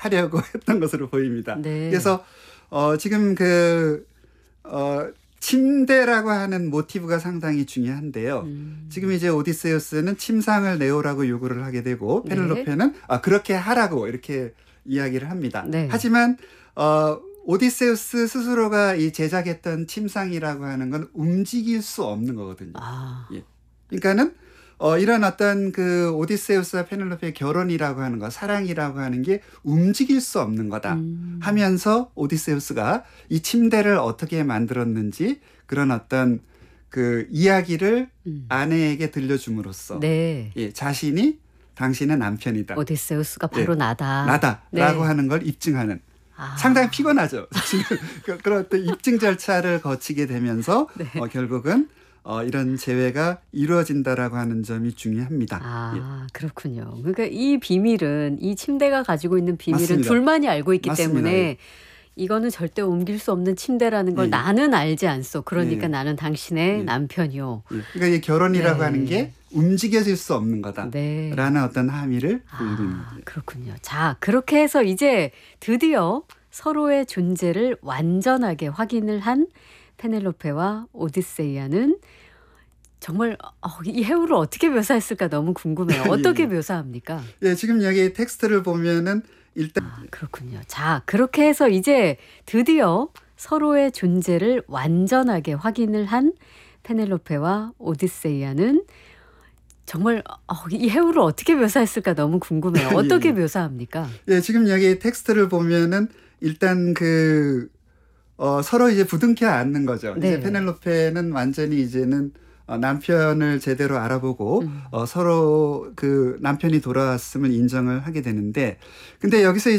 하려고 했던 것으로 보입니다. 네. 그래서 지금 침대라고 하는 모티브가 상당히 중요한데요. 지금 이제 오디세우스는 침상을 내오라고 요구를 하게 되고 네. 페넬로페는 그렇게 하라고 이렇게 이야기를 합니다. 네. 하지만 오디세우스 스스로가 이 제작했던 침상이라고 하는 건 움직일 수 없는 거거든요. 예. 그러니까는 이런 어떤 그 오디세우스와 페넬로페의 결혼이라고 하는 거, 사랑이라고 하는 게 움직일 수 없는 거다 하면서 오디세우스가 이 침대를 어떻게 만들었는지 그런 어떤 그 이야기를 아내에게 들려줌으로써 네. 예, 자신이 당신의 남편이다. 오디세우스가 바로 예, 나다라고 네. 하는 걸 입증하는. 상당히 피곤하죠. 지금 그런 어떤 입증 절차를 거치게 되면서 네. 결국은 이런 재회가 이루어진다라고 하는 점이 중요합니다. 예. 그렇군요. 그러니까 이 비밀은 이 침대가 가지고 있는 비밀은 맞습니다. 둘만이 알고 있기 맞습니다. 때문에 예. 이거는 절대 옮길 수 없는 침대라는 걸 예. 나는 알지 않소. 그러니까 예. 나는 당신의 예. 남편이요. 예. 그러니까 이 결혼이라고 네. 하는 게 움직여질 수 없는 거다라는 네. 어떤 함의를 보이는 거예요. 그렇군요. 자, 그렇게 해서 이제 드디어 서로의 존재를 완전하게 확인을 한 페넬로페와 오디세이아는 정말 이 해후를 어떻게 묘사했을까 너무 궁금해요. 어떻게 묘사합니까? 예, 지금 여기 텍스트를 보면은 일단 그렇군요. 자, 그렇게 해서 이제 드디어 서로의 존재를 완전하게 확인을 한 페넬로페와 오디세이아는 정말 이 해후를 어떻게 묘사했을까 너무 궁금해요. 어떻게 묘사합니까? 예, 지금 여기 텍스트를 보면은 일단 서로 이제 부둥켜 안는 거죠. 네. 이제 페넬로페는 완전히 이제는 남편을 제대로 알아보고 서로 그 남편이 돌아왔음을 인정을 하게 되는데, 근데 여기서